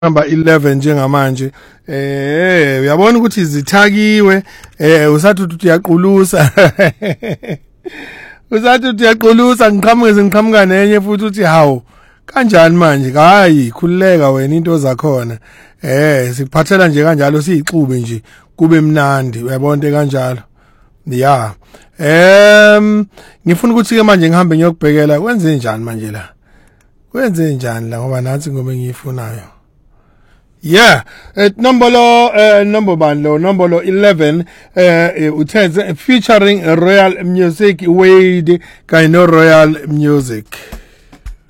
number 11 njengamanje uyabona ukuthi zithakiwe usathi uthi uyaqulusa usathi uthi uyaqulusa ngiqhamuka nenye futhi uthi hawo kanjani manje hayi khulileka wena into zakhona sikuphathela nje kanjalo siyixube nje kube mnandi uyabona kanjalo ya ngifuna ukuthi ke manje ngihambe ngiyokubhekela kwenze njani manje la kwenze njani la ngoba nathi ngoba ngiyifunayo. Yeah, number 11 uthe featuring Royal Music Wade kanye no Royal Music.